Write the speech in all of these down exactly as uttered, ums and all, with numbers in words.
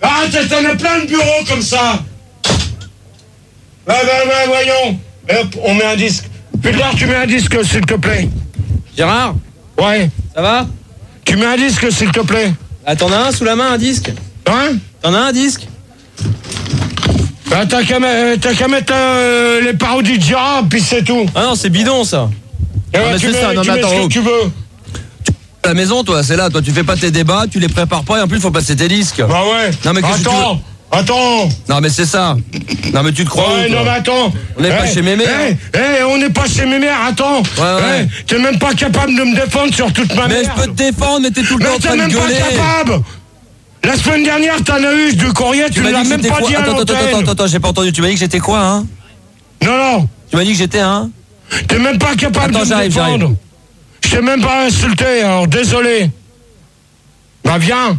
Ah, t'en as plein de bureaux comme ça. Ouais, ouais, ouais, voyons. Et hop, on met un disque. Pudler, tu mets un disque, s'il te plaît. Gérard ? Ouais. Ça va ? Tu mets un disque, s'il te plaît. Ah, t'en as un sous la main, un disque ? Hein ? T'en as un disque ? Bah, t'as qu'à euh, qu'à mettre euh, les parodies de Gérard, puis c'est tout. Ah non, c'est bidon, ça. Et ouais, mais tu c'est mets, ça, non, tu mais mets attends, ce que oh. tu veux. À la maison, toi, c'est là. Toi, tu fais pas tes débats, tu les prépares pas, et en plus, il faut passer tes disques. Bah ouais. Non, mais qu'est-ce que tu attends, veux attends. Non, mais c'est ça. Non, mais tu te crois Ouais, où, toi non, mais attends. On n'est pas chez Mémé. Hey, hey, on n'est pas chez Mémé, attends. Ouais, ouais. Hey, t'es même pas capable de me défendre sur toute ma Mais merde. je peux te défendre, mais t'es tout le temps Mais en t'es train de même pas gueuler. capable. La semaine dernière, t'en as eu du courrier, tu, Tu ne m'as l'as dit que même j'étais pas quoi dit à Attends, attends, l'antenne. attends, attends, j'ai pas entendu. Tu m'as dit que j'étais quoi, hein Non, non. Tu m'as dit que j'étais, hein T'es même pas capable Attends, de me j'arrive, défendre. j'arrive. Je t'ai même pas insulté, alors désolé. Bah viens.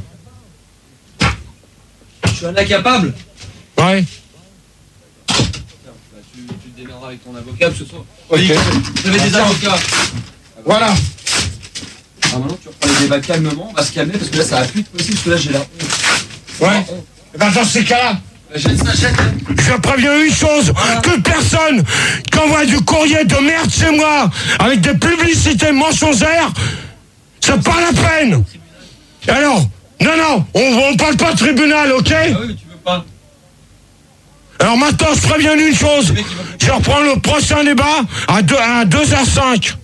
Je suis un incapable. Ouais. Tu, tu te démerderas avec ton avocat, parce que toi, Ok. j'avais des avocats. Voilà. Ah, maintenant, tu reprends les débats calmement, on va se calmer, parce que là, ça va plus être possible, parce que là, j'ai la honte. Ouais. Et ben dans ces cas-là, Jette ça, jette. je préviens une chose, Voilà. que personne qui envoie du courrier de merde chez moi, avec des publicités mensongères, c'est pas la peine. Alors, non, non, on, on parle pas de tribunal, ok? Ah oui, mais tu veux pas. Alors maintenant, je préviens une chose, je reprends le prochain débat à deux heures cinq.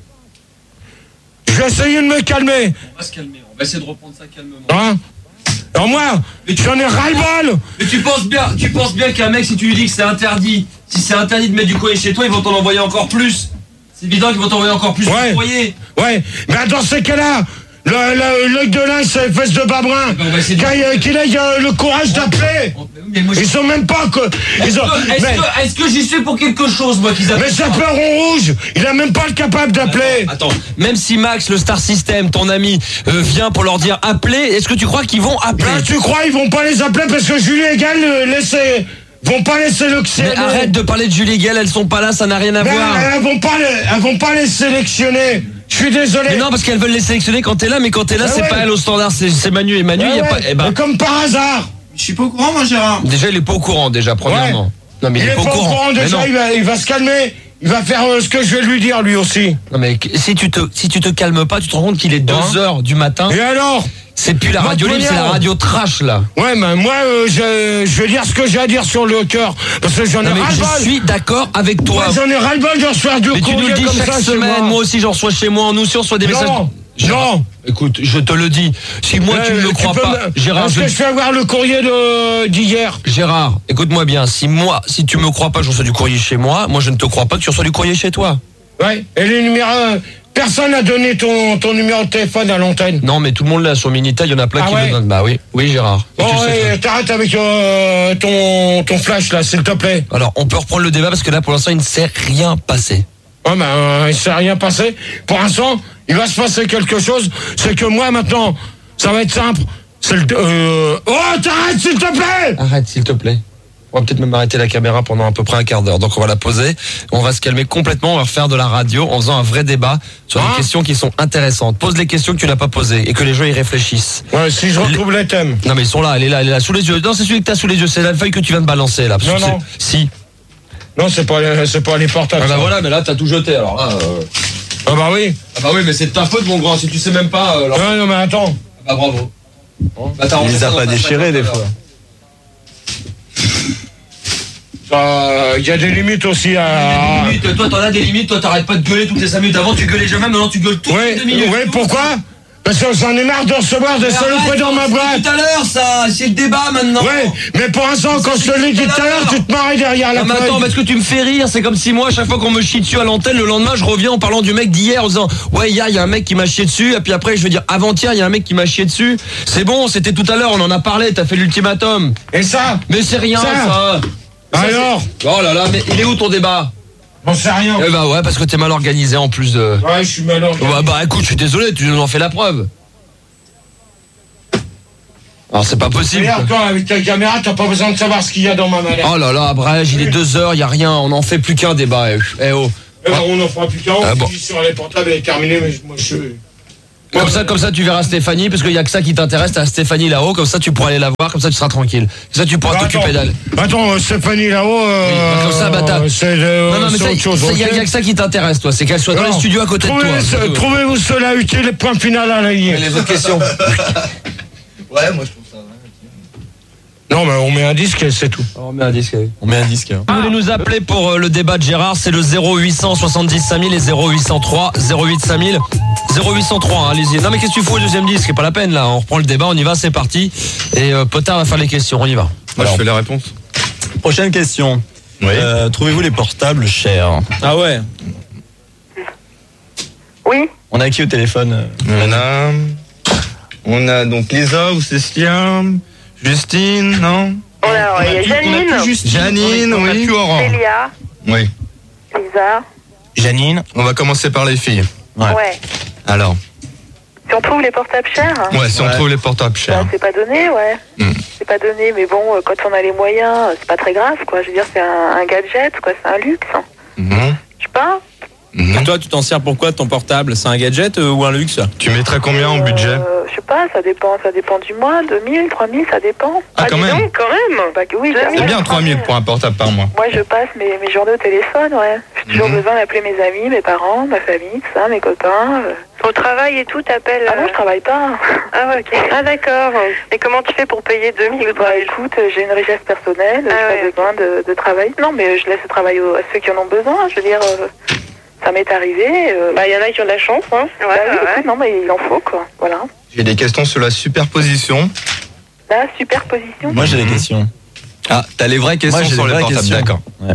Je vais essayer de me calmer. On va se calmer, on va essayer de reprendre ça calmement. Hein? Alors moi, j'en ai ras-le-bol. Mais tu penses bien, tu penses bien qu'un mec, si tu lui dis que c'est interdit, si c'est interdit de mettre du courrier chez toi, ils vont t'en envoyer encore plus. C'est évident qu'ils vont t'envoyer encore plus Ouais. de courrier. Ouais, mais dans ces cas-là, le- le- l'œil de l'un, c'est les fesses de Babrin. ben, on va essayer de- Qu'il ait- qu'il ait euh, le courage d'appeler. Mais moi, je- Ils sont même pas que. Est-ce Ils ont, que, est-ce mais, que, est-ce que j'y suis pour quelque chose, moi, qu'ils appellent mais ça Chaperon Rouge, il a même pas le capable d'appeler. Attends, même si Max, le Star System, ton ami, euh, vient pour leur dire appeler, est-ce que tu crois qu'ils vont appeler? Ben, tu crois ils vont pas les appeler parce que Julie et Gaël euh, laissez, vont pas laisser le Mais arrête de parler de Julie et Gaël, elles sont pas là, ça n'a rien à Ben, voir. elles vont pas les, elles vont pas les sélectionner. Je suis désolé. Mais non, parce qu'elles veulent les sélectionner quand t'es là, mais quand t'es là, Ah c'est ouais. pas elle au standard, c'est c'est Manu et Manu, Ouais, il y a ouais. pas. Eh ben, Mais comme par hasard. Je suis pas au courant, moi, Gérard. déjà, il est pas au courant, déjà, premièrement. Ouais. Non, mais il, Il est est pas au courant. Mais déjà, non. il va, il va se calmer. Il va faire euh, ce que je vais lui dire lui aussi. Non, mais si tu te, si tu te calmes pas, tu te rends compte qu'il est deux Hein heures du matin. Et alors? C'est plus la Moi, radio libre, c'est la première- radio trash, là. Ouais, mais moi, euh, je, je vais dire ce que j'ai à dire sur le cœur. Parce que j'en ai Non, mais ras-le-bol. je suis d'accord avec toi. Ouais, j'en ai ras-le-bol de recevoir du Mais tu nous courrier le dis comme chaque ça chez semaine, moi. moi. aussi j'en reçois chez moi, nous aussi on reçoit des messages. Non, Gérard, non. Écoute, je te le dis. Si moi tu ne Euh, me crois peux pas, me- Gérard, Est-ce je... que je vais avoir le courrier de d'hier? Gérard, écoute-moi bien. Si moi, si tu me crois pas, je reçois du courrier chez moi. Moi, je ne te crois pas que tu reçois du courrier chez toi. Ouais. Et les numéros. euh, Personne n'a donné ton, ton numéro de téléphone à l'antenne. Non, mais tout le monde l'a sur Minitel. Il y en a plein Ah qui ouais le donnent. Bah oui, oui, Gérard. Et Bon, tu le sais très ouais, t'arrêtes avec euh, ton, ton flash là, s'il te plaît. Alors, on peut reprendre le débat parce que là, pour l'instant, il ne s'est rien passé. Ouais, ben, euh, il s'est rien passé. Pour l'instant, il va se passer quelque chose. C'est que moi, maintenant, ça va être simple. C'est le. Euh... Oh, t'arrêtes, s'il te plaît! Arrête, s'il te plaît. On va peut-être même arrêter la caméra pendant à peu près un quart d'heure. Donc on va la poser, on va se calmer complètement, on va faire de la radio en faisant un vrai débat sur Hein des questions qui sont intéressantes. Pose les questions que tu n'as pas posées et que les gens y réfléchissent. Ouais, si je retrouve les thèmes. Non mais ils sont là, elle est là, elle est là, sous les yeux. Non, c'est celui que t'as sous les yeux, c'est la feuille que tu viens de balancer là. Parce Non, que non. c'est- Si. Non, c'est pas, c'est pas les portables. Ah bah ça. voilà, mais là t'as tout jeté alors là. euh. Ah bah oui. Ah bah oui, mais c'est de ta faute mon grand, si tu sais même pas. euh, alors- Non, non, mais attends. Ah bah bravo. Bah, t'as Il rangé les ça a dans pas ta déchirés, sacoche, des alors. fois. Il y a des limites aussi Il y a à. des limites, toi t'en as des limites, toi t'arrêtes pas de gueuler toutes les cinq minutes. Avant tu gueulais jamais, maintenant tu gueules toutes Ouais, les deux minutes. ouais, pourquoi? Parce que j'en ai marre de recevoir des Mais saloperies arrête, dans ma c'est boîte. Tout à l'heure ça, c'est le débat maintenant. Ouais, mais pour l'instant, quand je te l'ai dit tout à l'heure, tu te marrais derrière la Ah, mais attends, feuille. parce que tu me fais rire, c'est comme si moi, à chaque fois qu'on me chie dessus à l'antenne, le lendemain, je reviens en parlant du mec d'hier, en disant, ouais, hier, il y a un mec qui m'a chié dessus, et puis après, je vais dire, avant-hier, il y a un mec qui m'a chié dessus. C'est bon, c'était tout à l'heure, on en a parlé, t'as fait l'ultimatum. Et ça? Mais c'est rien, Ça. ça. Ça, Alors? c'est- Oh là là, mais il est où ton débat? J'en sais rien. Eh bah ouais, parce que t'es mal organisé en plus de... Ouais, je suis mal organisé. Bah, bah écoute, je suis désolé, tu nous en fais la preuve. Alors c'est pas possible. Regarde, toi, avec ta caméra, t'as pas besoin de savoir ce qu'il y a dans ma mallette. Oh là là, Brège, il est deux heures, il y a rien, on en fait plus qu'un débat. Eh, eh oh. Eh ben, on en fera plus qu'un. Ah bon. Sur les portables, elle est terminée, mais moi, je. Ouais, Comme ça, comme ça, tu verras Stéphanie, parce qu'il y a que ça qui t'intéresse. T'as Stéphanie là-haut, comme ça, tu pourras aller la voir, comme ça, tu seras tranquille. Comme ça, tu pourras Bah, t'occuper d'elle. Attends, euh, Stéphanie là-haut, euh, Oui, bah, comme ça, bah, t'as- c'est euh, Non, non, mais c'est ça, autre chose. il y, a- ok y a que ça qui t'intéresse, toi. C'est qu'elle soit dans Non. les studios à côté de toi. Trouvez- c'est tout. Trouvez-vous cela utile, point final à la ligne. Et les autres questions. Ouais, moi je trouve ça. Non, mais on met un disque et c'est tout. On met un disque. On met un disque. Hein. Vous voulez nous appeler pour euh, le débat de Gérard, c'est le zéro huit cent soixante-dix cinq mille et zéro huit cent trois zéro huit cinq mille. zéro huit cent trois, hein, allez-y. Non mais qu'est-ce que tu fous au deuxième disque? C'est pas la peine là, on reprend le débat, on y va, c'est parti. Et euh, Potard va faire les questions, on y va. Moi, Alors. je fais la réponse. Prochaine question. Oui. Euh, Trouvez-vous les portables chers? Ah ouais. Oui, On a qui au téléphone? On a, on a donc Lisa ou Cécilia, Justine, non? on a, il y a Janine, Janine, on a oui. plus Orange. Célia, Oui. Lisa, Janine. On va commencer par les filles. Ouais. ouais. Alors, Si on trouve les portables chers, ouais, si on Ouais. trouve les portables bah, chers. c'est pas donné, ouais. Hmm. C'est pas donné, mais bon, euh, quand on a les moyens, euh, c'est pas très grave, quoi. Je veux dire, c'est un, un gadget, quoi, c'est un luxe. Mhm. Je sais pas. Mhm. Toi, tu t'en sers pour quoi de ton portable? C'est un gadget euh, ou un luxe? Tu mettrais combien en Euh, budget? Je sais pas, ça dépend, ça dépend du mois, deux mille, trois mille, ça dépend. Ah, quand dis même. donc, quand même. Bah, que oui, C'est bien trois mille pour un portable par mois. Moi, je passe mes, mes journées au téléphone, ouais. J'ai toujours Mhm. besoin d'appeler mes amis, mes parents, ma famille, tout ça, mes copains. euh. Au travail et tout, t'appelles. Ah non, je travaille pas. Ah ouais, ok. Ah d'accord. Et comment tu fais pour payer deux mille ou Bah écoute, j'ai une richesse personnelle, Ah j'ai ouais, pas besoin de, de travailler. Non, mais je laisse travailler aux- à ceux qui en ont besoin. Je veux dire, euh, ça m'est arrivé. euh, Bah, il y en a qui ont de la chance, hein. Ouais, bah oui, ouais, écoute, non, mais il en faut, quoi. Voilà. J'ai des questions sur la superposition. La superposition. Moi j'ai des questions. Ah, t'as les vraies questions Moi, j'ai sur des les vraies portables, questions. d'accord. Ouais.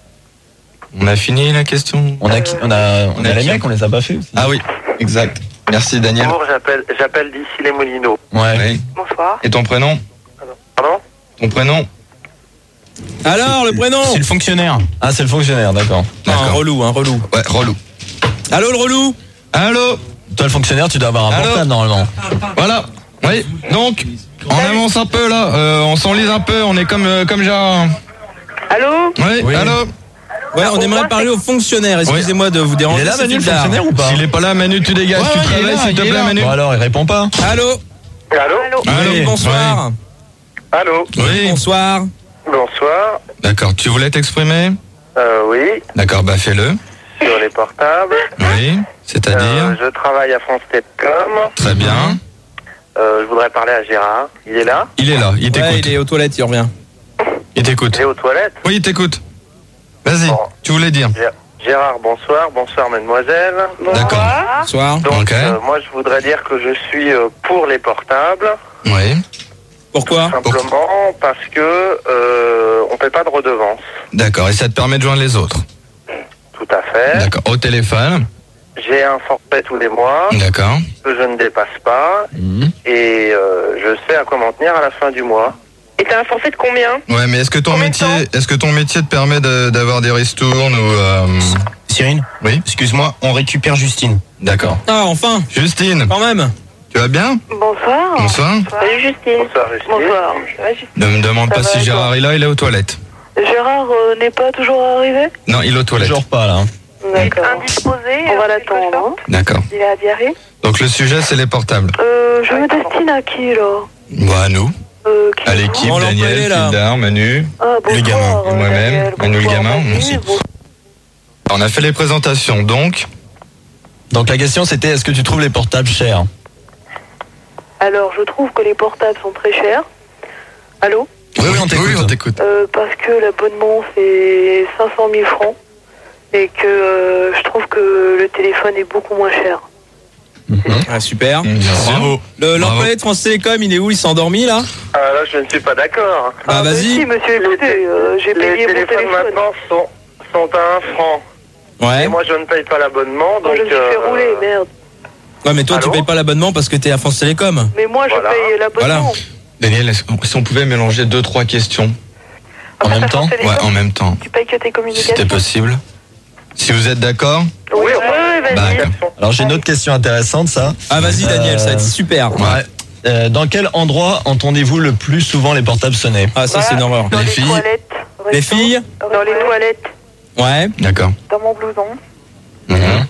On a fini la question? On a, qui- on a, on On a a les qui mecs, on les a pas fait aussi. Ah oui, exact. Merci Daniel. Bonjour, j'appelle, j'appelle d'ici les Moulineaux. Ouais. Oui. Bonsoir. Et ton prénom? Pardon? Ton prénom? Alors, le prénom? C'est le fonctionnaire. Ah, c'est le fonctionnaire, d'accord. Non, un D'accord. relou, un relou. Ouais, relou. Allô, le relou? Allô? Toi, le fonctionnaire, tu dois avoir un Allô portable normalement. Voilà. Oui. Donc, on avance un peu là. Euh, on s'enlise un peu. On est comme euh, comme Gérard. Allô? Oui. Oui. Allô. Ouais, on au aimerait moins, parler au fonctionnaire. Excusez-moi de vous déranger. Il est là, c'est Manu, le Tildar. fonctionnaire ou pas? S'il est pas là, Manu, tu dégages. Ouais, tu ouais, il est travailles, là, s'il te il est plaît, là. Manu. Bon alors, il répond pas. Allô? Allô? Allô? Allô. Oui, bonsoir. Allô? Oui. Bonsoir. Bonsoir. D'accord. Tu voulais t'exprimer? Euh, oui, D'accord. Bah fais-le. sur les portables. Oui. C'est-à-dire? Euh, je travaille à France Télécom. Très bien. Euh, je voudrais parler à Gérard. Il est là? Il est là. Il Ouais, t'écoute. il est aux toilettes, il revient. Il t'écoute. Il est aux toilettes? Oui, il t'écoute. Vas-y. Bon. Tu voulais dire? Gé- Gérard, bonsoir. Bonsoir, mademoiselle. D'accord. Bonsoir. Donc, Ok. euh, moi, je voudrais dire que je suis euh, pour les portables. Oui. Pourquoi? Simplement parce que euh, on paie pas de redevance. D'accord. Et ça te permet de joindre les autres. Tout à fait. D'accord. Au téléphone. J'ai un forfait tous les mois D'accord. que je ne dépasse pas Mhm. et euh, je sais à quoi m'en tenir à la fin du mois. Et t'as un forfait de combien? Ouais, mais est-ce que ton Combien de métier, temps est-ce que ton métier te permet de- d'avoir des ristournes ou euh, Cyril, Oui. excuse-moi, on récupère Justine. D'accord. Ah, enfin, Justine, quand même. tu vas bien? Bonsoir. Bonsoir. Salut Justine. Bonsoir, Justine. Bonsoir. Ça va, Justine? Ne me demande Ça pas va, si et Gérard est là, il est aux toilettes. Gérard euh, n'est pas toujours arrivé? Non, il est aux toilettes. Toujours pas là. D'accord. Indisposé. On va euh, l'attendre. hein. D'accord. Il a diarrhée. Donc le sujet, c'est les portables. Euh, je me destine à qui, là? Bah, à nous, Euh, qui à l'équipe, On l'employé, Daniel, là. Tildar, Manu. Ah, bonsoir, Les gamins. euh, Et moi-même, Daniel. Manu le Bonsoir, gamin, Manu. moi aussi. Bon- On a fait les présentations, donc. Donc la question c'était est-ce que tu trouves les portables chers? Alors, je trouve que les portables sont très chers. Allô? Oui, oui, on t'écoute. Oui, on t'écoute. Euh, parce que l'abonnement, c'est cinq cent mille francs. Et que euh, je trouve que le téléphone est beaucoup moins cher. Ah, super. Bien sûr. Bravo. Le- Bravo. L'employé de France Télécom, il est où? Il s'est endormi là? Ah, là, je ne suis pas d'accord. Bah mais vas-y. Si, monsieur, Les, écoutez, euh, j'ai les payé mon téléphones téléphone. maintenant sont, sont à un franc. Ouais. Et moi, je ne paye pas l'abonnement. Moi, Donc, je me suis fait euh, rouler, merde. Ouais, mais toi, tu Allô payes pas l'abonnement parce que t'es à France Télécom. Mais moi, je Voilà. paye l'abonnement. Daniel, est-ce qu'on- si on pouvait mélanger deux, trois questions. En même t'as temps ton téléphone, Ouais, en même temps. Tu payes que tes Si communications. c'était possible. Si vous êtes d'accord. Oui, enfin, Ouais, vas-y. Bah, Alors j'ai une autre question intéressante ça. Ah, vas-y, Daniel, ça va être super. Ouais. Euh, dans quel endroit entendez-vous le plus souvent les portables sonner? Ah, ça, c'est une horreur. Dans Les les, filles. toilettes. Les resto. filles? Dans les toilettes. Ouais. D'accord. Dans mon blouson. Mhm.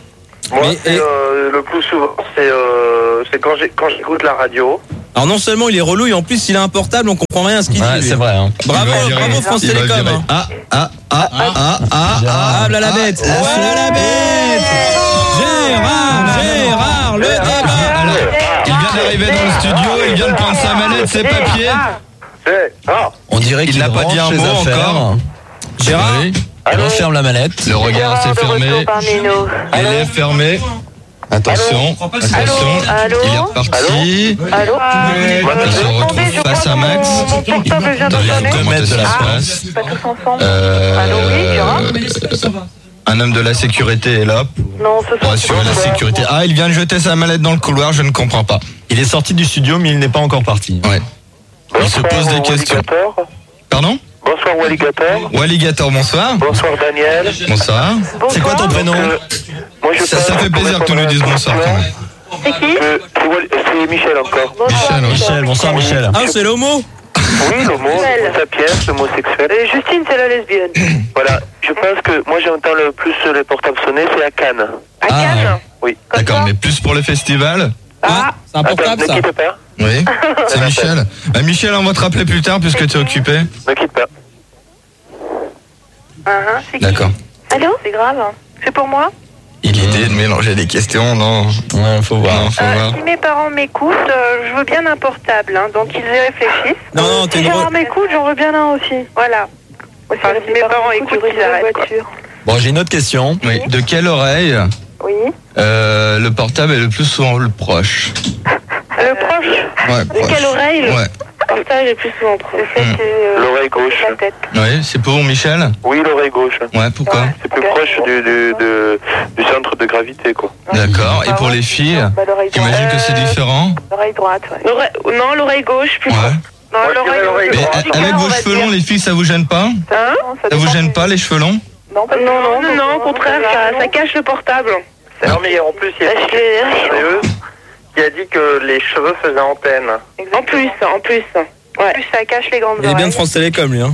Moi, Mais- c'est, et- euh, le plus souvent, c'est euh, c'est quand j'ai- quand j'écoute la radio. Alors non seulement il est relou, et en plus il a un portable, on comprend rien à ce qu'il Ouais, dit. lui. c'est vrai. Hein. Bravo, Il va virer. bravo France Il va Télécom. virer. hein. Ah, ah, ah, ah, ah, ah, Ah, voilà la bête. Voilà la bête. Gérard, Gérard, le débat. Alors, il vient d'arriver dans le studio, il vient de prendre sa manette, ses papiers. C'est... Ah, On dirait Il qu'il n'a pas range dit un ses mot affaires. encore. Gérard. Oui. Il referme la manette. Le regard s'est fermé, les lèvres fermées. Attention, attention, Allô il est reparti. Allô Il se retrouve face à Max. Mon portable vient de Dans les sonner. deux mètres de la Ah, place. pas tous ensemble. Euh, Allô, oui, Gérard Un homme de la sécurité est là Non, ce pour sont assurer la sécurité. Ah, il vient de jeter sa mallette dans le couloir, je ne comprends pas. Il est sorti du studio, mais il n'est pas encore parti. Ouais. Il se pose des questions. Walligator. Pardon Bonsoir Walligator. Walligator, bonsoir. Bonsoir Daniel. Bonsoir. C'est quoi ton prénom? Euh, moi, je Ça, passe ça fait pour plaisir que tu répondre nous à dises la bonsoir quand question. même. C'est qui Euh, c'est Wall- c'est Michel encore. Michel, oui. Michel, bonsoir Michel. Ah, c'est l'homo. Oui, l'homo, Michel. le sapiens, l'homosexuel. Euh, Justine, c'est la lesbienne. Voilà, je pense que moi j'entends le plus les portables sonner, c'est à Cannes. À Ah, Cannes Oui. D'accord, mais plus pour le festival? Ah, c'est un Attends, portable ne ça. quitte pas. Oui. C'est Michel. Bah, Michel, on va te rappeler plus tard puisque tu es occupé. Ne quitte pas. Ah, ah, c'est qui D'accord. Allô C'est grave. C'est pour moi Il l'idée de mélanger les questions, non. Ouais, faut voir. Non, faut Euh, voir. Si mes parents m'écoutent, euh, je veux bien un portable, hein, donc ils y réfléchissent. Non, non, t'es Si une Gérard re- m'écoute, j'en veux bien un aussi. Voilà. Enfin, si mes parents écoutent, ils arrêtent, quoi. Bon, j'ai une autre question. Oui. De quelle oreille Oui. euh, le portable est le plus souvent le proche? Le proche Ouais, De proche. quelle oreille le Ouais. portage est plus souvent proche C'est celle qui est, euh, L'oreille gauche. la tête. Oui, c'est pour Michel? Oui, l'oreille gauche. Ouais, pourquoi? C'est plus proche du, du, de- du centre de gravité, quoi. D'accord. Et pour les filles, Bah, l'oreille droite. j'imagine que c'est différent? L'oreille droite, ouais. Non, l'oreille gauche, plus Ouais. Non, Moi, je dirais l'oreille Mais droite. a- avec vos cheveux longs, les filles, ça vous gêne pas? Hein Ça vous gêne pas, les cheveux longs? Non, non, non, non, non, au contraire, ça, ça cache le portable. Non, mais en plus, il y a Parce que- une qui a dit que les cheveux faisaient antenne. En plus, en plus. Ouais. En plus, ça cache les grandes Il est bien de oreilles. France Télécom lui. Hein.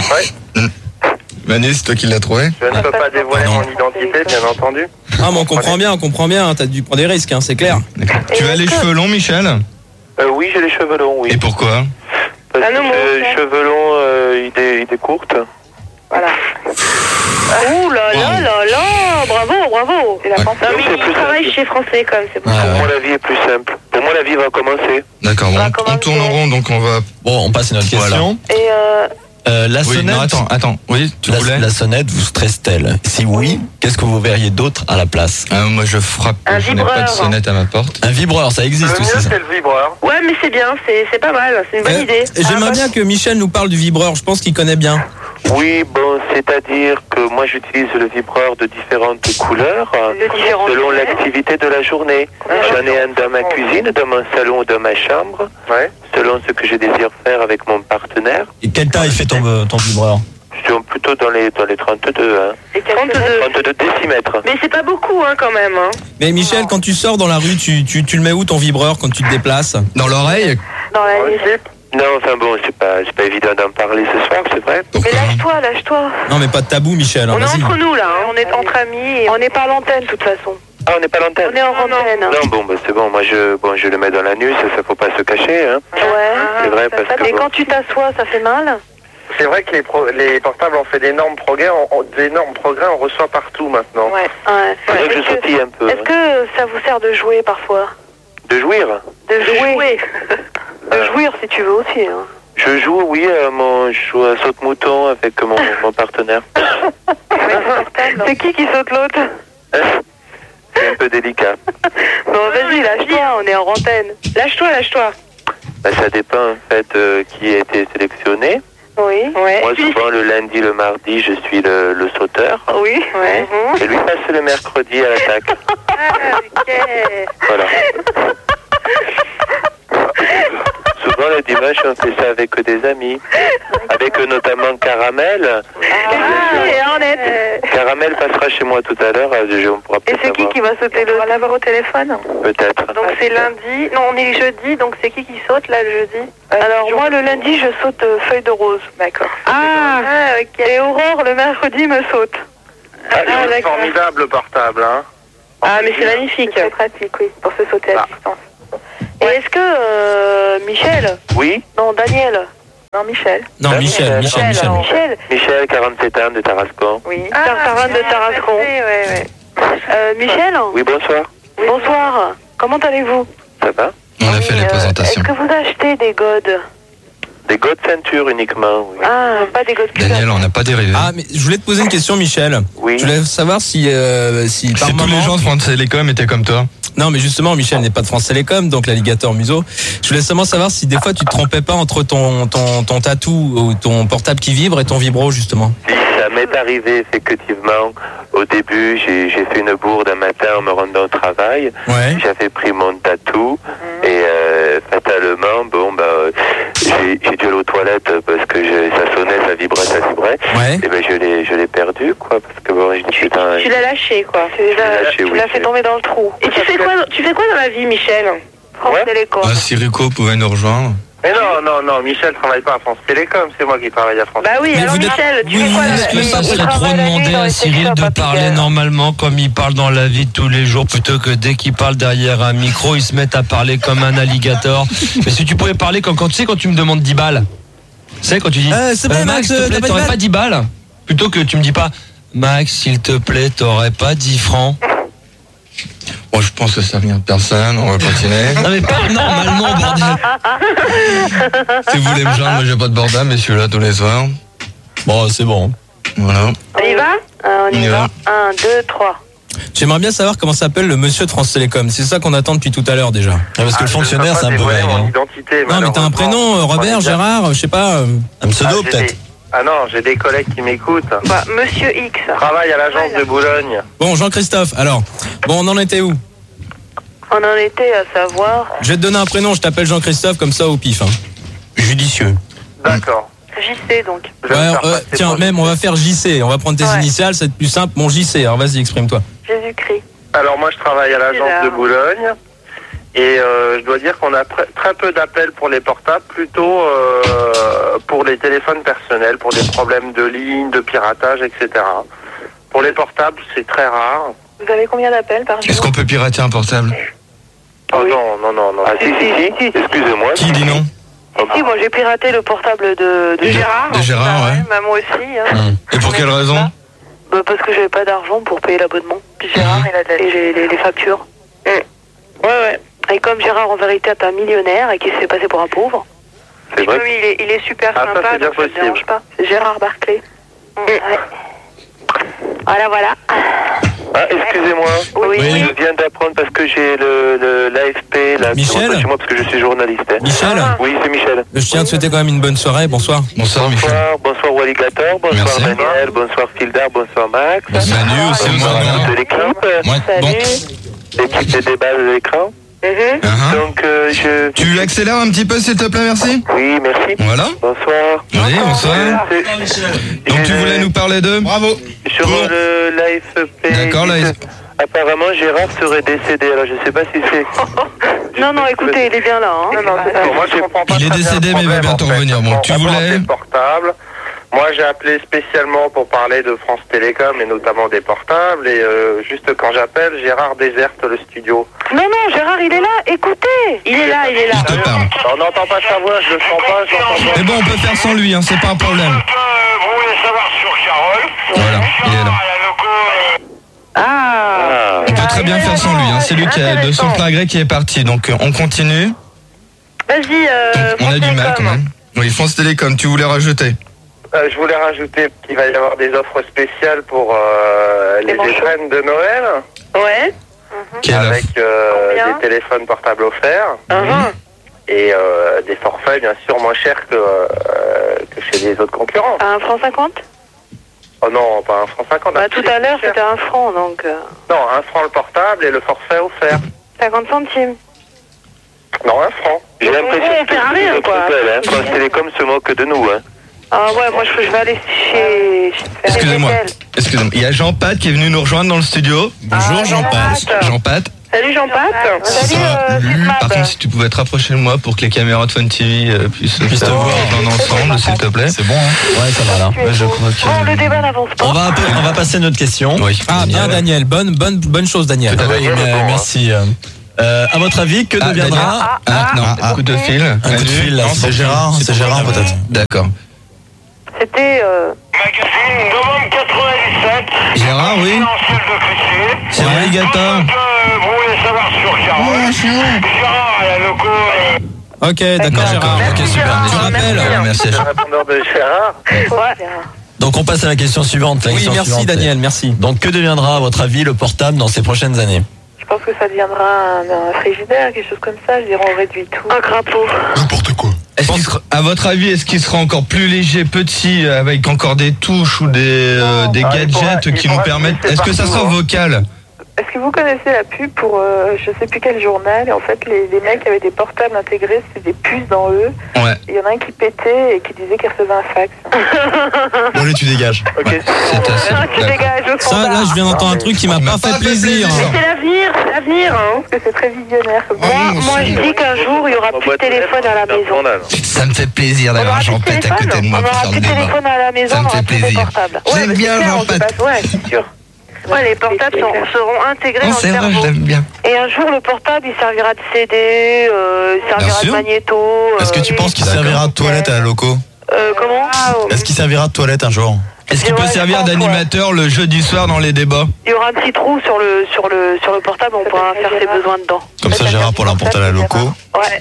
Manu, c'est toi qui l'as trouvé? Je ne peux pas dévoiler Pardon. mon identité, bien entendu. Ah, mais on comprend bien, on comprend bien. hein, T'as dû prendre des risques, hein, c'est clair. D'accord. Tu Et as les est-ce que- cheveux longs, Michel? Euh, oui, j'ai les cheveux longs, oui. Et pourquoi? Parce Ah que non, moi, j'ai les ça. cheveux longs, euh, idée, idée courte. Voilà. Ouh là là là là, bravo, bravo. C'est la Ouais. France. Non, mais C'est il plus travaille simple. chez France Télécom, c'est pour Ouais, ça. Pour moi, la vie est plus simple. Pour moi, la vie va commencer. D'accord, bon, Bah, on- comment on tourne en c'est rond, donc on va... Bon, on passe à notre Voilà. question. Et euh, Euh, la Oui, sonnette. non, attends, attends. Oui, tu la, voulais? la sonnette vous stresse-t-elle? Si oui, qu'est-ce que vous verriez d'autre à la place? Ah, moi, je frappe. Un Je n'ai pas de vibreur. sonnette à ma porte. Un vibreur, ça existe Le aussi. mieux, Ça. c'est le vibreur. ouais, mais c'est bien, c'est c'est pas mal, c'est une bonne Euh, idée. J'aimerais Ah, bien que Michel nous parle du vibreur. Je pense qu'il connaît bien. Oui, bon, c'est-à-dire que moi, j'utilise le vibreur de différentes couleurs, euh, De différentes selon couleurs. l'activité de la journée. J'en ai un dans ma cuisine, dans mon salon ou dans ma chambre, selon ce que je désire faire avec mon partenaire. Et quelle taille fait ton, euh, ton vibreur? Je suis plutôt dans les, dans les trente-deux, hein. Et trente-deux. trente-deux décimètres. Mais c'est pas beaucoup, hein, quand même. Hein. Mais Michel, quand tu sors dans la rue, tu, tu, tu le mets où ton vibreur quand tu te déplaces? Dans l'oreille? Dans la nuit. Non, enfin bon, c'est pas, c'est pas évident d'en parler ce soir, c'est vrai. Mais lâche-toi, lâche-toi. Non, mais pas de tabou, Michel. hein, On est vas-y. entre nous, là. hein. On est entre amis. Et on n'est pas à l'antenne, de toute façon. Ah, on n'est pas à l'antenne. On est en antenne. Non, bon, bah, c'est bon, moi je, bon, je le mets dans la nuit, ça, ça faut pas se cacher, hein. Ouais. C'est vrai, parce que Et bon. quand tu t'assois, ça fait mal? C'est vrai que les, pro- les portables ont fait d'énormes progrès, on, on- d'énormes progrès, on reçoit partout maintenant. Ouais. ouais. C'est vrai que je Est-ce que- sautille un peu. Est-ce que ça vous sert de jouer parfois? De jouir. De jouer. De jouir si tu veux aussi. Hein. Je joue, oui, à mon, je joue à saute-mouton avec mon, mon partenaire. C'est qui qui saute l'autre? C'est un peu délicat. Bon, vas-y, lâche-toi, on est en antenne. Lâche-toi, lâche-toi. Bah, ça dépend en fait euh, qui a été sélectionné. Oui. Ouais. Moi, souvent le lundi, le mardi, je suis le, le sauteur. Oui. Ouais. Et lui passe le mercredi à l'attaque. Ah, ok. Voilà. Souvent le dimanche, on fait ça avec des amis. Avec euh, notamment Caramel. Ah, et Arlette. Caramel passera chez moi tout à l'heure. euh, je- On pourra Et peut-être c'est qui savoir. qui va sauter le... On va l'avoir au téléphone. Peut-être. Donc c'est lundi. Non, on est jeudi, donc c'est qui qui saute là le jeudi? Alors moi le lundi je saute euh, feuille de rose. D'accord. Ah, ok. Et Aurore le mercredi me saute. Ah, Ah, il est d'accord. formidable le portable, hein. Ah, mais c'est magnifique. C'est pratique, oui, pour se sauter à Ah. distance. Et est-ce que euh, Michel Oui, Non, Daniel. Non, Michel. Non, Michel, Michel, Michel. non. Michel. Michel, quarante-sept ans de Tarascon. Oui. Ah, Tartarin de Tarascon. Oui, oui, oui. Euh, Michel. Oui, bonsoir. Bonsoir. Comment allez-vous? Ça va? On a Oui, fait les euh, présentations. Est-ce que vous achetez des godes? Des godes ceinture uniquement, oui. Ah, pas des godes culottes. Daniel, on n'a pas dérivé. Ah, mais je voulais te poser une question, Michel. Oui. Je voulais savoir si, euh, si par Si tous moment... les gens de France Télécom étaient comme toi. Non, mais justement, Michel n'est pas de France Télécom, donc l'alligator museau. Je voulais seulement savoir si des fois tu te trompais pas entre ton, ton, ton tatou ou ton portable qui vibre et ton vibro, justement. Ça m'est arrivé effectivement. Au début, j'ai j'ai fait une bourde un matin en me rendant au travail. Ouais. J'avais pris mon tatou et euh, fatalement, bon bah, euh, j'ai j'ai dû aller aux toilettes parce que je, ça sonnait, ça vibrait, ça vibrait. Ouais. Et ben je l'ai je l'ai perdu quoi parce que bon, je dis putain. Tu l'as lâché, quoi. Tu l'as Je l'ai lâché, tu oui, l'as fait c'est- tomber dans le trou. Et tu fais quoi, tu fais quoi dans la vie, Michel? France Ouais. Télécom. Ah, si Rico pouvait nous rejoindre. Mais non, non, non, Michel travaille pas à France Télécom, c'est moi qui travaille à France Bah oui, Mais alors vous êtes- Michel, tu vous- fais quoi vous dans êtes la même vie? pas- Ça serait Il trop travaille la nuit demander dans à les Cyril secteurs de pas parler piqueurs. normalement comme il parle dans la vie de tous les jours plutôt que dès qu'il parle derrière un micro, il se met à parler comme un alligator. Mais si tu pouvais parler comme quand tu sais quand tu me demandes dix balles. Tu sais quand tu dis Euh, s'il te plaît, Max, s'il te euh, plaît, t'as pas t'aurais dix pas dix balles plutôt que tu me dis pas Max, s'il te plaît, t'aurais pas dix francs. Bon, je pense que ça vient de personne. On va continuer. Non mais pas normalement bordel. Si vous voulez me joindre, moi j'ai pas de bordel, mais je suis là tous les soirs. Bon, c'est bon. Voilà. On y va? Euh, on On y y va. va. Un, deux, trois. J'aimerais bien savoir comment s'appelle le monsieur de France Télécom. C'est ça qu'on attend depuis tout à l'heure déjà. Parce que le fonctionnaire, c'est un peu vague. mon hein. identité. Non, mais t'as un prénom, euh, Robert, Gérard, je sais pas. euh, Un pseudo, Ah, j'ai peut-être. des- Ah non, j'ai des collègues qui m'écoutent. Bah, Monsieur X. Je travaille à l'agence de Boulogne. Bon, Jean-Christophe, alors. Bon, on en était où? On en était à savoir. Je vais te donner un prénom, je t'appelle Jean-Christophe, comme ça au pif. Hein. Judicieux. D'accord. J C donc. Je vais Ouais, me faire euh, passer tiens, pour- même, on va faire J C. On va prendre tes Ouais. initiales, c'est plus simple. Mon J C, alors vas-y, exprime-toi. Jésus-Christ. Alors moi, je travaille à l'agence Bizarre. de Boulogne. Et euh, je dois dire qu'on a pr- très peu d'appels pour les portables, plutôt euh, pour les téléphones personnels, pour des problèmes de ligne, de piratage, et cetera. Pour les portables, c'est très rare. Vous avez combien d'appels par jour? Est-ce qu'on peut pirater un portable? Oh non, non, non, non. Ah si si si, excusez-moi. Qui dit non? Si, moi j'ai piraté le portable de, de Gérard. De Gérard, Bah ouais. Bah, moi aussi. Hein. Et pour quelle raison? Bah, parce que j'avais pas d'argent pour payer l'abonnement. Puis Gérard, il a et les, les, les factures. Ouais, ouais. Et comme Gérard en vérité est un millionnaire et qu'il s'est passé pour un pauvre, C'est vrai. oui, il est, il est super Ah, ça, sympa, c'est bien donc ça me possible. dérange pas. C'est Gérard Barclay. Ouais. Voilà, voilà. Ah, excusez-moi. Oui. Oui. Je viens d'apprendre parce que j'ai le, le l'A F P là Michel chez moi parce que je suis journaliste. hein. Michel, Ah. Oui, c'est Michel. je tiens à te souhaiter quand même une bonne soirée. Bonsoir. Bonsoir, Michel. Bonsoir, bonsoir Walligator, bonsoir Merci. Daniel, bonsoir Fildar, bonsoir Max. Manu aussi, Bonsoir bonsoir. à toute l'équipe, Ouais, bon. l'équipe des débats de l'écran. Uh-huh. Donc euh, je... Tu accélères un petit peu, s'il te plaît, merci. Oui, merci. Voilà. Bonsoir. Oui, bonsoir. C'est- Donc tu je- voulais nous parler de... Bravo. Sur Bon. le, l'A F P... D'accord, ils disent- l'A F- Apparemment Gérard serait décédé, alors je sais pas si c'est... Non, non, écoutez, il est bien là. Hein. Non, non, c'est pas- moi, je comprends pas Il est très bien décédé, le mais il va problème, bientôt en fait. revenir. Bon, tu On voulais- parle des portables. Moi, j'ai appelé spécialement pour parler de France Télécom et notamment des portables. Et euh, juste quand j'appelle, Gérard déserte le studio. Non, non, Gérard, il est là. Écoutez. Il est là, il est là. Il te parle. On n'entend pas sa voix, je le sens pas, je l'entends pas. Mais bon, on peut faire sans lui, hein, c'est pas un problème. Vous voulez savoir sur Carole? Voilà, il est là. Ah. On peut très bien faire sans lui, hein. C'est lui qui a de son plein gré qui est parti. Donc euh, on continue. Vas-y, euh. Donc, on a du mal quand même. Oui, France Télécom, tu voulais rajouter? Euh, je voulais rajouter qu'il va y avoir des offres spéciales pour euh, les manchots. étrennes de Noël, Ouais. Quelle offre? avec euh, Combien des téléphones portables offerts Uh-huh. et euh, des forfaits bien sûr moins chers que, euh, que chez les autres concurrents. À un franc cinquante. Oh non, pas un franc cinquante. Bah, un tout petit à l'heure, cher. c'était un franc, donc euh, Non, un franc le portable et le forfait offert. cinquante centimes. Non, un franc. J'ai l'impression on que perd tous rien, les quoi. autres appels, hein, France Télécom se moque de nous. Hein. Ah ouais, moi je, je vais aller chez... chez Excusez-moi. Zettel. Excusez-moi. Il y a Jean-Pat qui est venu nous rejoindre dans le studio. Bonjour Ah, Jean-Pat. Jean-Pat. Jean-Pat. Salut Jean-Pat. Ce Salut, sera euh, lu. Zidmab. Par contre, si tu pouvais te rapprocher de moi pour que les caméras de Fun T V euh, puissent, puissent te voir en ensemble. ensemble, s'il te plaît. C'est bon, hein. Ouais, ça va là. Ouais, je crois que... Bon, le débat n'avance pas. On va, on va passer à notre question. Oui. Ah, bien, Daniel. Bonne, bonne, bonne chose, Daniel. Ah oui, mais, merci. Euh, à votre avis, que Ah, deviendra... Ah, non, ah, coup de fil. un coup de fil, là, Non, c'est c'est Gérard, c'est Gérard peut-être. D'accord. C'était... Euh... Magazine novembre quatre-vingt-dix-sept. Gérard, oui. C'est Alligator. Vous voulez savoir sur Carole. Gérard à la loco. Ok, d'accord, Gérard. Ok, super. Tu rappelles Merci. Le répondeur de Gérard. Ouais. Donc on passe à la question suivante. La Oui, question merci, suivante. Daniel, merci. Donc que deviendra, à votre avis, le portable dans ces prochaines années? Je pense que ça deviendra un, un frigidaire, quelque chose comme ça. Je dirais on réduit tout. Un crapaud. N'importe quoi. Est-ce qu'il sera- à votre avis, est-ce qu'il sera encore plus léger, petit, avec encore des touches ou des, euh, des Ah, il pourra- gadgets il qui nous pourra permettent... glisser Est-ce que ça partout, sera hein. vocal? Est-ce que vous connaissez la pub pour euh, je sais plus quel journal? Et en fait, les, les mecs avaient des portables intégrés, c'était des puces dans eux. Ouais. Il y en a un qui pétait et qui disait qu'il recevait un fax. Bon, allez, tu dégages. Ok, C'est assez... Un qui d'accord. dégage au Ça, standard. là, je viens d'entendre un truc qui m'a pas fait plaisir. Mais c'est l'avenir, c'est l'avenir, hein. Parce que c'est très visionnaire. Comme moi, moi, je dis qu'un jour, il y aura plus de téléphone à la maison. Ça me fait plaisir On d'avoir aura plus Jean de Pète à côté de téléphone, moi on pour aura faire plus le de débat. téléphone à la maison, Ça me on aura fait plus de plaisir. portables. J'aime Ouais, mais bien c'est clair, Jean on se Pète. passe- Ouais, c'est sûr. Ouais, les portables sont- seront intégrés Non, dans c'est le vrai, je cerveau. l'aime bien. Et un jour, le portable, il servira de C D, euh, il servira de sûr. magnéto. Est-ce que euh, tu penses qu'il D'accord. servira de toilette à la loco? Euh, comment Est-ce qu'il servira de toilette un jour? Est-ce qu'il peut Ouais, servir je pense, d'animateur le jeudi soir dans les débats? Il y aura un petit trou sur le, sur le, sur le portable, on pourra faire ses besoins dedans. Comme ça, Gérard pour l'emporter à la loco. Ouais.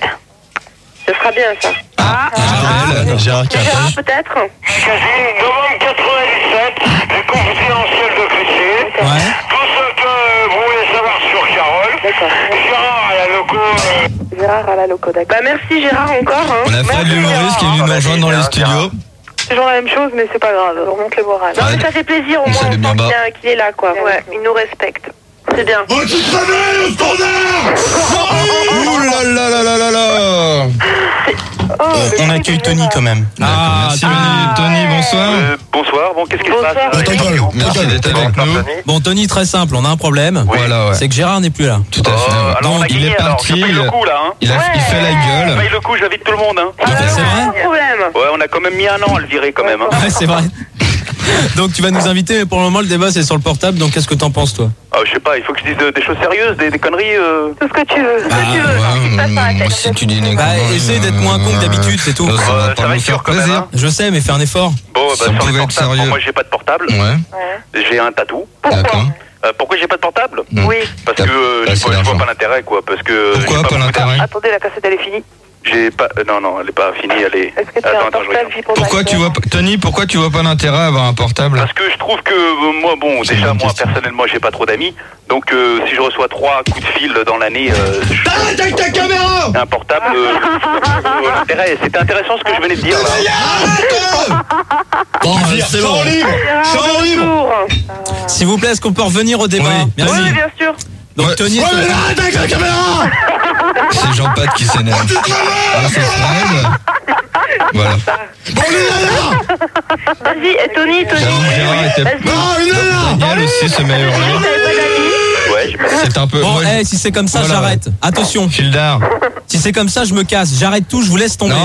Ce sera bien, ça. Ah, Gérard, Gérard qui Gérard, appelle. peut-être Magazine novembre quatre-vingt-dix-sept. Les confidentiels de Clichy. Ouais. Tout ce que vous voulez savoir sur Carole. D'accord. Gérard à la loco. Gérard à la loco, d'accord. Bah, merci Gérard encore. Hein. On a Fred Merci, l'humoriste qui est Gérard. venu nous rejoindre dans les studios. C'est toujours la même chose, mais c'est pas grave. On remonte le moral. Non, mais ça fait plaisir, au On moins, salue on bien sent bas. qu'il y a- qu'il est là, quoi. Ouais, il nous respecte. C'est bien. Oh, tu te réveilles au standard. Ouh là là là là là là. Oh, On accueille Tony quand même. Ah, merci ah, Tony, ouais. bonsoir. Euh, bonsoir, bon, qu'est-ce qui se passe Bonsoir. euh, Ta gueule. Merci d'être avec nous. Bon, Tony, très simple, on a un problème. Voilà, ouais. C'est que Gérard n'est plus là. Tout à Euh, fait. alors on a Donc, il gagné, est alors, parti, je paye le il- coup là, hein. Il, a, il fait la Je gueule. paye le coup, j'invite tout le monde, hein. Ah, C'est vrai pas de problème. Ouais, on a quand même mis un an à le virer quand même, hein. Ouais, c'est vrai. Donc tu vas nous inviter, mais pour le moment le débat c'est sur le portable, donc qu'est-ce que t'en penses toi? Ah, je sais pas, il faut que je dise euh, des choses sérieuses, des, des conneries. euh. Tout ce que tu veux. Ce que Ah, tu veux. ouais, Ce qui se passe dans la moi, tête. si tu dis une Bah connerie, essaye d'être moins con que d'habitude, c'est tout. Ça va Euh, pas ça va nous être dur faire quand même, plaisir. hein. Je sais, mais fais un effort. Bon, bah, Ça sur pouvait les être portables, sérieux. moi j'ai pas de portable, Ouais, Ouais. j'ai un tatou. d'accord. Euh, pourquoi j'ai pas de portable? Mm. Oui. Parce T'as que euh, pas je, assez vois, je vois d'argent. pas l'intérêt quoi, parce que Pourquoi j'ai pas beaucoup l'intérêt? d'argent. Attendez, la cassette elle est finie. J'ai pas, euh, non non, elle est pas finie, elle est. Est-ce que tu as un attends, attends, je portable regarde. vie pour Pourquoi tu vois pas- Tony, pourquoi tu vois pas l'intérêt à avoir un portable? Parce que je trouve que euh, moi, bon, C'est déjà une bonne moi question. personnellement, j'ai pas trop d'amis, donc euh, si je reçois trois coups de fil dans l'année, euh, je- Arrête avec ta caméra. un portable, euh, euh, l'intérêt, c'était intéressant ce que je venais de dire. Là. Bon, c'est bon. Champ libre. Gérard, Champ libre. retour. S'il vous plaît, est-ce qu'on peut revenir au débat? Oui. Merci. Oui, bien sûr. Donc Ouais. Tony, Ouais, mais arrête avec la caméra. C'est Jean Pat qui s'énerve. Tu te réveilles. Ah, c'est Fred. Voilà. Bon, une nana. Vas-y, et Tony, Tony. J'avoue que Gérard était... Vas-y. Non, une nana. Daniel aussi se met à Tony, hurler. t'avais pas d'amis. Ouais, j'ai pas C'est un peu... bon, moi, eh, si c'est comme ça, Voilà, j'arrête. Attention, Fildar. si c'est comme ça, je me casse. J'arrête tout, je vous laisse tomber. Non,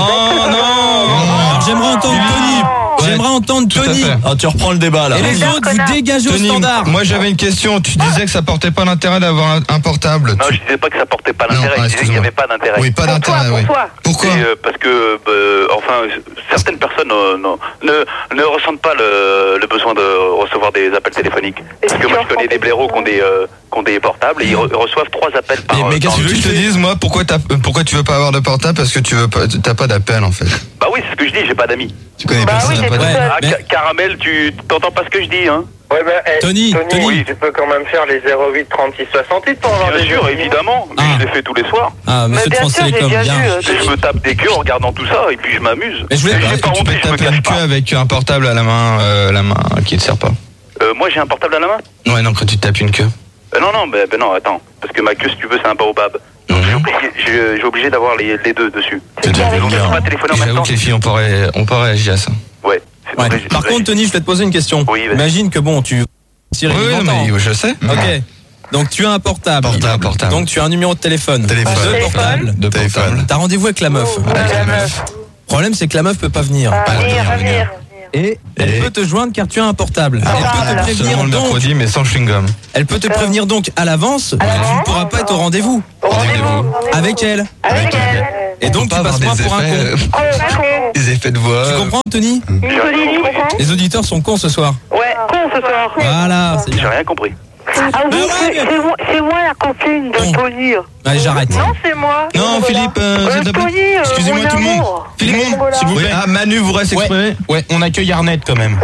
non. Alors j'aimerais entendre Tony. Ouais, J'aimerais entendre tout à Tony. fait. Ah, tu reprends le débat là. Et les Connard, autres, vous connard. dégagez au Tony, standard. moi j'avais une question. Tu disais que ça portait pas l'intérêt d'avoir un, un portable. Non, je disais pas que ça portait pas Non, d'intérêt, ah, je disais qu'il n'y excuse-moi. avait pas d'intérêt. Oui, pas Pour toi, d'intérêt, pour oui. toi. Pourquoi? Et, euh, parce que, bah, enfin, certaines personnes euh, non, ne, ne ressentent pas le, le besoin de recevoir des appels téléphoniques. Parce que moi, je connais des blaireaux qui ont des, euh, qui ont des portables et ils re- reçoivent trois appels par Mais, mais euh, qu'est-ce par que tu veux que je te dise, moi, pourquoi, t'as- pourquoi tu veux pas avoir de portable? Parce que tu veux pas, t'as pas d'appel en fait. Bah oui, c'est ce que je dis, j'ai pas d'amis. Tu connais Bah personne, oui, t'as t'es pas tout d'appel. seul. Ah, mais- Ca- Caramel, tu t'entends pas ce que je dis, hein? Ouais, ben, eh, Tony, Tony. Oui. tu peux quand même faire les zéro huit trente-six soixante-huit pour avoir Bien des sûr, jeux. évidemment, mais Ah. je l'ai fait tous les soirs. Ah, Mais monsieur de bien France sûr, j'ai Télécom, déjà bien. vu. euh, Et je me tape des queues en regardant tout ça et puis je m'amuse. Mais je voulais Et pas- j'ai pas Tu honte, peux je me taper cache une queue pas. avec un portable à la main, euh, la main qui te sert pas. Euh, moi, j'ai un portable à la main? Ouais, non, quand tu te tapes une queue. Euh, non, non, ben ben non, attends. Parce que ma queue, si tu veux, c'est un baobab. Donc j'ai obligé, j'ai- j'ai obligé d'avoir les, les deux dessus. C'est déjà Donc je vulgaire. peux pas téléphoner en même J'avoue temps. que les filles ont pas, ré- ont pas réagi à ça. Ouais. c'est Ouais. vrai, Par c'est contre, vrai. Tony, je vais te poser une question. Oui, vas-y. Imagine que bon, tu. Cyril Oui, oui, Longtemps. mais je sais. Ok. Donc tu as un portable. Portable, portable. Donc tu as un numéro de téléphone. Téléphone. Deux Téléphone. portables. De Téléphone. portable. T'as rendez-vous avec la meuf. Oh, Avec la la meuf. meuf. Le problème, c'est que la meuf peut pas venir. Ah, venir, venir. Et elle Et peut te joindre car tu as un portable. Ah, Elle peut te voilà. prévenir Seulement le donc. mercredi, mais sans chewing-gum. Elle peut te prévenir donc à l'avance. mais tu ne pourras pas être au rendez-vous Au rendez-vous. avec elle. Avec elle. Et donc On peut tu pas passes avoir pas des pour un effets, con. euh, Oh, le con. des effets de voix. Tu comprends, Anthony? Nicolas, tu comprends? Les auditeurs sont cons ce soir. Ouais, con ce soir. Voilà, c'est J'ai bien. rien compris. Ah oui, Bah ouais, c'est mais- c'est moi, c'est moi la copine de Bon. Tony. Allez, j'arrête. Non, c'est moi. Non, Philippe, euh, Euh, s'il te plaît. Tony, euh, Excusez-moi mon tout le monde. amour. Philippe, Voilà. s'il vous plaît. Ah, Manu voudrait s'exprimer. Ouais, on accueille Arnett quand même.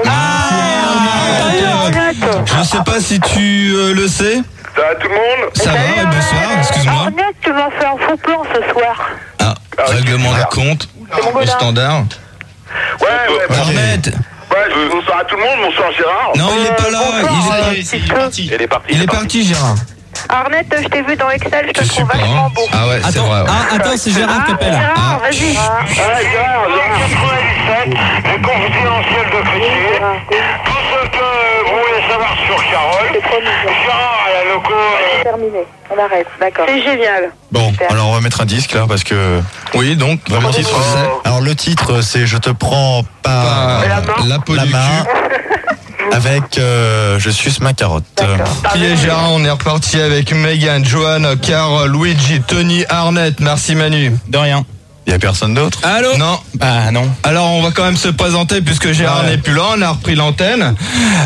Arnett. Je sais pas si tu euh, le sais. Ça va tout le monde? Ça va, et bonsoir, excuse-moi. Arnett, tu m'as fait un faux plan ce soir. Ah, règlement de compte, mon au gars. standard. Ouais, ouais, bah, Arnett. ouais, je- bonsoir à tout le monde, bonsoir Gérard. Non, il est pas là. bonsoir, Il est, euh, parti. Elle est partie. il est parti, Gérard. Arnett, je t'ai vu dans Excel, je te Tu trouve suis pas, vachement hein. beau. Ah ouais, c'est Attends, vrai. ouais. ah, attends, c'est Gérard qui appelle. Gérard, vas-y. Ah, Gérard, quatre-vingt-dix-sept, le confidentiel de Clichy. Tout ce que vous voulez savoir sur Carole. Gérard à la loco. euh, Terminé, on arrête, d'accord. C'est génial. Bon, alors on va mettre un disque là parce que. Oui, donc, Le titre c'est. Alors le titre c'est Je te prends par pas La main. la peau la du main cul. avec euh, Je suce ma carotte. Qui est Gérard? On est reparti avec Megan, Johan, Carl, Luigi, Tony, Arnett. Merci Manu. De rien. Il y a personne d'autre. Allô? Non. Bah non. Alors on va quand même se présenter puisque Gérard Ouais. n'est plus là, on a repris l'antenne.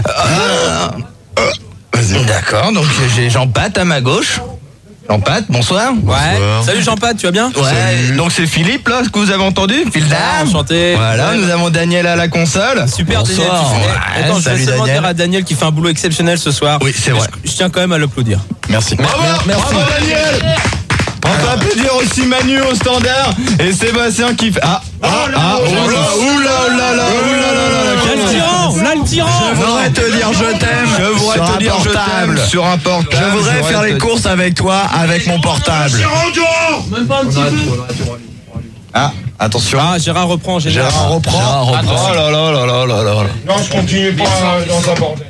Euh, Vas-y. D'accord, donc j'ai Jean-Pat à ma gauche. Jean-Pat, bonsoir. Ouais. Bonsoir. Salut Jean-Pat, tu vas bien? Ouais, donc c'est Philippe là, ce que vous avez entendu, Philippe. Ah, enchanté. Voilà, Ouais. nous avons Daniel à la console. Super Daniel. Bonsoir. tu fais- Ouais, Attends, je salut vais seulement Daniel. dire à Daniel qui fait un boulot exceptionnel ce soir. Oui, c'est vrai. Je, je tiens quand même à l'applaudir. Merci. Bravo, Merci. bravo Daniel. On peut applaudir aussi Manu au standard et Sébastien qui fait. Ah, ah, ah, oula, oula, oula, oula, oula, là, Là le tyran, là le tyran. Je voudrais te dire je t'aime. Je voudrais sur te un dire je portable. t'aime sur un portable. Je voudrais faire les te- courses avec toi avec mon portable. Même pas un petit peu. Ah, attention. Ah, Gérard reprend. Gérard, Gérard reprend. Oh là là là là là là là. Non, je continue pas dans un bordel.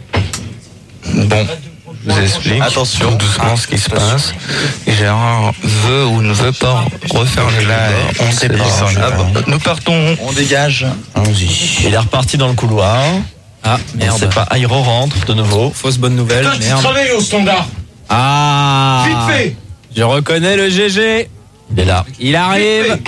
Bon, je vous explique. Attention. doucement ce qui se passe. Gérard veut ou ne veut pas refaire le live. On sait pas. Ah, bon, nous partons. On dégage. Allons-y. Il est reparti dans le couloir. Ah, merde. C'est pas Airo rentre de nouveau. Fausse bonne nouvelle. Toi, tu Merde. travailles au standard. Ah. Vite fait. Je reconnais le G G. Il est là. Il arrive.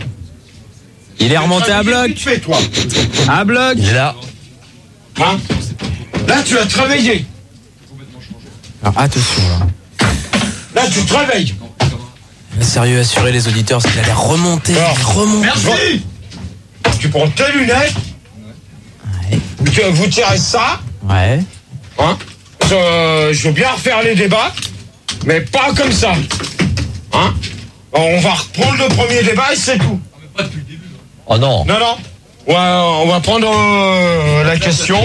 Il est remonté à bloc. Vite fait, toi. À bloc. Il est là. Hein? Là, tu as travaillé. Alors, attention là. Là, tu travailles. Sérieux, assurez les auditeurs, parce qu'il allait remonter. Alors, il remonte. Merci. Tu prends tes lunettes. Ouais. Tu- Vous tirez ça. Ouais. Hein? Euh, je veux bien refaire les débats, mais pas comme ça. Hein? On va reprendre le premier débat et c'est tout. Oh non. Non, non. Ouais, on va prendre euh, la question.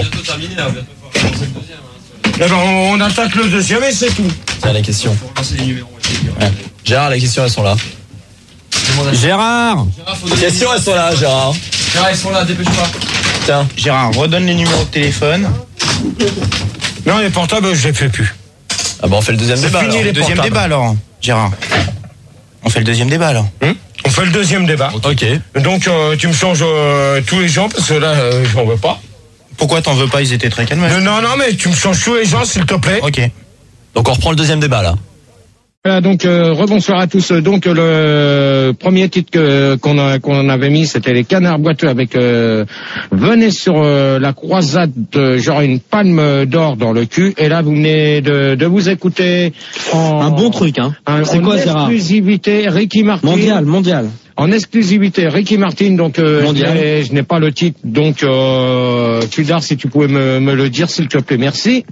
Eh ben, on, on attaque le deuxième et c'est tout. Tiens, les questions. Ouais. Gérard, les questions, elles sont là. Gérard. Les questions, elles sont là, Gérard. Gérard, ils sont là, dépêche-toi. Tiens. Gérard, redonne les numéros de téléphone. Non, les portables, je les fais plus. Ah bah on fait le deuxième C'est débat. fini, alors. les Deuxième portables. débat alors, Gérard. On fait le deuxième débat alors. Hum on fait le deuxième débat. Ok. Donc, euh, tu me changes euh, tous les gens, parce que là, euh, j'en veux pas. Pourquoi t'en veux pas? Ils étaient très calmes. Non, non, non, mais tu me changes tous les gens, s'il te plaît. Ok. Donc on reprend le deuxième débat là. Voilà, donc euh, rebonsoir à tous. Donc le premier titre que, qu'on a, qu'on avait mis, c'était les Canards Boiteux avec euh, venez sur euh, la croisade, euh, genre une palme d'or dans le cul. Et là, vous venez de, de vous écouter en, Un bon truc, hein. un- C'est en quoi, Gérard? exclusivité Ricky Martin. Mondial, mondial. En exclusivité Ricky Martin. Donc euh, Mondial. je n'ai- je n'ai pas le titre. Donc euh, Tudor, si tu pouvais me, me le dire, s'il te plaît, merci.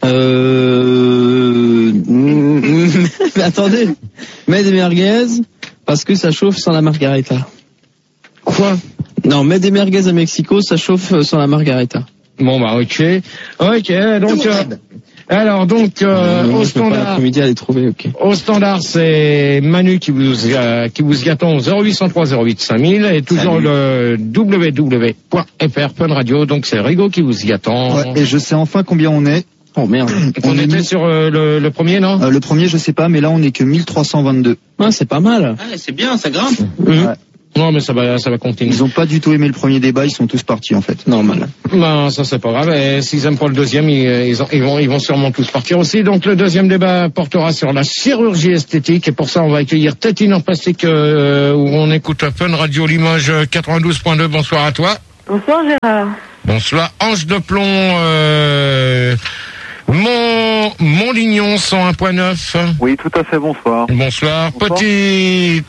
Euh... Mais attendez. Mets des merguez parce que ça chauffe sans la margarita. Quoi? Non, mets des merguez à Mexico, ça chauffe sans la margarita. Bon bah ok, ok. Donc euh, alors donc euh, Non, au je peux pas, standard. l'après-midi, elle est trouvée, ok. Au standard, c'est Manu qui vous euh, qui vous y attend au zéro huit cent trois zéro huit cinq mille et toujours Salut. le w w w point f r point radio. Donc c'est Rigo qui vous y attend. Ouais, et je sais enfin combien on est. Oh merde. On, On est était mis- sur euh, le, le premier, non? Euh, le premier, je sais pas, mais là on est que mille trois cent vingt-deux. Ah, c'est pas mal. Ah, c'est bien, ça grimpe. Mhm. Ouais. Non, mais ça va, ça va continuer. Ils ont pas du tout aimé le premier débat, ils sont tous partis en fait. Normal. Ben, ça c'est pas grave. Et s'ils aiment pas le deuxième, ils, ils, ont- ils vont, ils vont sûrement tous partir aussi. Donc le deuxième débat portera sur la chirurgie esthétique. Et pour ça, on va accueillir Tétine en plastique, euh, où on écoute Fun Radio Limoges quatre-vingt-douze point deux. Bonsoir à toi. Bonsoir Gérard. Bonsoir. Ange de plomb, euh, mon, mon Lignon cent un point neuf. Oui, tout à fait, bonsoir. Bonsoir. Bonsoir. Petit,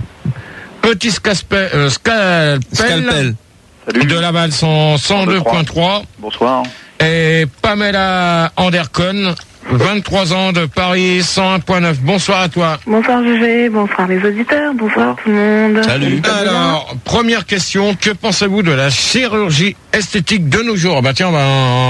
petit scalpel, euh, scalpel, Scalpel. Salut. de Laval cent deux point trois. Bonsoir. Et Pamela Andercon, vingt-trois ans de Paris cent un point neuf. Bonsoir à toi. Bonsoir G G, bonsoir les auditeurs, bonsoir tout le monde. Salut. Alors, première question, que pensez-vous de la chirurgie esthétique de nos jours? Bah tiens, ben,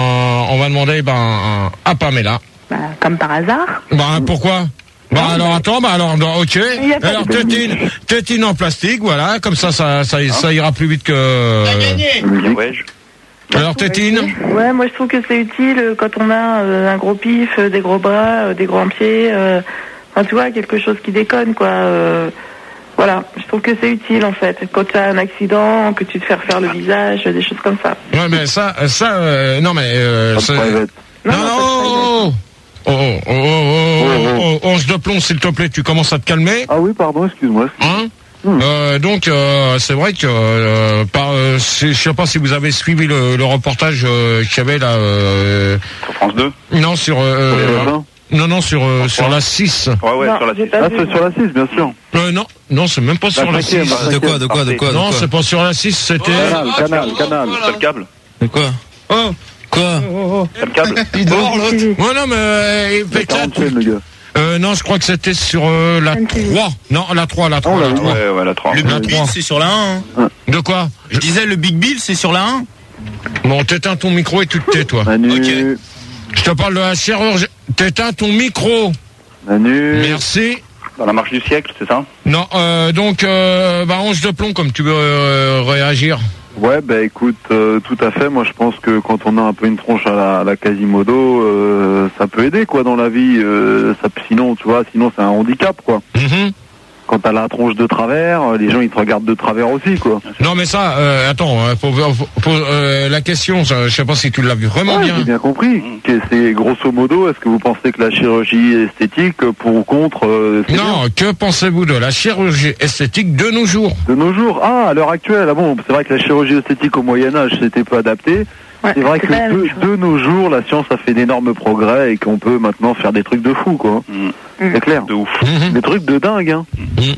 on va demander ben, à Pamela. Bah, comme par hasard. Bah pourquoi? Bah alors attends, bah alors non, ok. Il y a pas Alors de tétine, tétine en plastique, voilà, comme ça ça ça, ça ira plus vite que. Ouais, je- Alors tétine. Ouais, moi je trouve que c'est utile euh, quand on a euh, un gros pif, euh, des gros bras, euh, des grands pieds, euh, enfin tu vois, quelque chose qui déconne quoi. euh, voilà, je trouve que c'est utile en fait. Quand tu as un accident, que tu te fais refaire le visage, des choses comme ça. Ouais mais ça, ça, euh, non mais. Euh, Pas de c'est- private. Non, non, oh, oh, oh, oh, oh, oh, oh, oh, Ange de plomb, s'il te plaît, tu commences à te calmer. Ah oui, pardon, excuse-moi. Hein euh, donc euh, c'est vrai que euh, par, euh, c'est- je sais pas si vous avez suivi le, le reportage euh, qu'il y avait là. Euh, Sur France deux. non sur. Euh, Sur F un. non non sur euh, sur la six. Ouais, ouais, Non, sur la j'ai six. pas Ah, vu. c'est sur la six, bien sûr. Euh, non non c'est même pas sur la cinquième, six. la De quoi, de quoi, de quoi, de Non quoi? c'est pas sur la six, c'était. Canal, canal, canal. T'as le câble De quoi? Oh Quoi? T'as le câble Il dort, l'autre. ouais non mais euh, C'est peut-être. quarante chaînes, le gars. Euh, non je crois que c'était sur euh, la trois. Non la trois la Ah, trois. on l'a la vu. trois. Ouais, ouais, la trois. Le La Big Bill, trois. c'est sur la un. Hein. De quoi? Je disais, le Big Bill, c'est sur la un. Bon t'éteins ton micro et tu te tais toi. Manu. Ok. Je te parle de la chirurgie. T'éteins ton micro. Manu. Merci. Dans la marche du siècle, c'est ça? Non, euh, donc, euh, bah, Ange de plomb, comme tu veux euh, réagir. Ouais, bah écoute, euh, tout à fait. Moi, je pense que quand on a un peu une tronche à la, à la Quasimodo, euh, ça peut aider, quoi, dans la vie. Euh, ça, sinon, tu vois, sinon c'est un handicap, quoi. Mhm. Quand t'as la tronche de travers, les gens ils te regardent de travers aussi, quoi. Non, mais ça, euh, attends, hein, faut, faut- faut- euh, la question, ça, je sais pas si tu l'as vu vraiment Ouais, bien. j'ai bien compris. Que c'est grosso modo, est-ce que vous pensez que la chirurgie esthétique, pour ou contre, euh, c'est Non, que pensez-vous de la chirurgie esthétique de nos jours? bien de nos jours? Ah, à l'heure actuelle, ah bon, c'est vrai que la chirurgie esthétique au Moyen-Âge, c'était peu adapté. Ouais, c'est vrai que c'est pas la même de, chose. de nos jours, la science a fait d'énormes progrès et qu'on peut maintenant faire des trucs de fou, quoi. C'est clair. De ouf. Mhm. Des trucs de dingue, hein.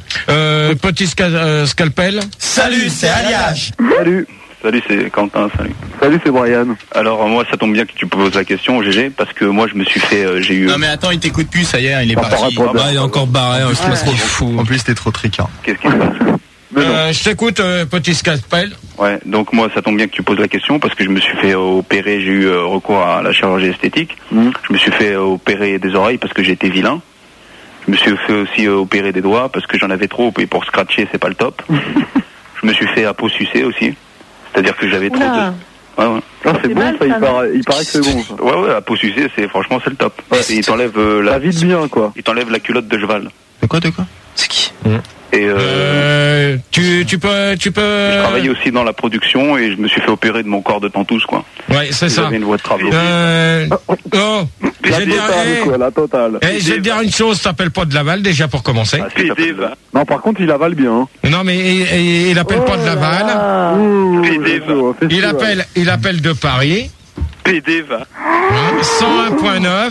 Euh, petit sca- euh, scalpel. Salut, c'est Aliage. Salut. Salut, c'est Quentin, salut. Salut, c'est Brian. Alors, moi, ça tombe bien que tu poses la question, G G, parce que moi, je me suis fait, euh, j'ai eu... Non mais attends, il t'écoute plus, ça y est, il est Pas parti. par rapport à- Ah, il est encore barré, En je plus, pense qu'il est fou. En plus, t'es trop tricard. Qu'est-ce qui se passe? Euh, je t'écoute, euh, petit scalpel. Ouais, donc moi, ça tombe bien que tu poses la question, parce que je me suis fait euh, opérer, j'ai eu euh, recours à la chirurgie esthétique. Je me suis fait euh, opérer des oreilles parce que j'étais vilain. Je me suis fait aussi euh, opérer des doigts parce que j'en avais trop, et pour scratcher, c'est pas le top. Je me suis fait aposucer aussi. C'est-à-dire que j'avais trop de... Oula. Ouais, ouais. Ah, c'est bon, ça, il paraît, il paraît que c'est bon, ça. Ouais, ouais, aposucer, c'est, franchement, c'est le top. Et il t'enlève euh, la... Ça vide bien, quoi. Il t'enlève la culotte de cheval. De quoi, de quoi? C'est qui? Et euh, Euh, tu, tu peux, tu peux. je travaillais aussi dans la production et je me suis fait opérer de mon corps de tantouze, quoi. Ouais, c'est ça. J'avais une voie de travail. Euh, oh, je La vais te dire, totale, eh, quoi, la totale. eh, je vais te dire une chose, t'appelles pas de Laval déjà pour commencer. Ah, si, ça peut- Non, par contre, il avale bien, hein. Non mais il, il, il appelle pas de Laval. Ouh, P D, je vois, Il festival. appelle, il appelle de Paris. P D va. Hein, cent un point neuf.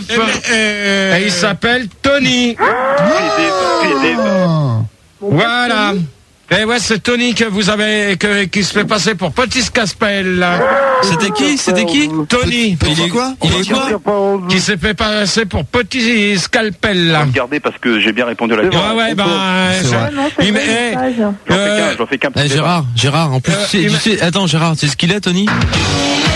Et il s'appelle Tony. P D va. P D va. Voilà. Et ouais, c'est Tony que vous avez, que, qui se fait passer pour Petit Scaspel. C'était qui? C'était qui? Tony. Il est quoi? Il est quoi? Qui s'est fait passer pour Petit Scalpel. Regardez parce que j'ai bien répondu à la question. Ouais, ouais, ben, C'est ça- vrai. Non, c'est il pas met- une eh, page. J'en fais euh, qu'un, j'en fais qu'un petit Eh, débat. Gérard, Gérard, en plus, Euh, tu sais, il tu m'a- sais, attends, Gérard, tu sais ce qu'il est, Tony?